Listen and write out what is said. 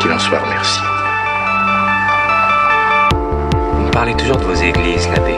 Qu'il en soit remercié. Vous me parlez toujours de vos églises, l'abbé.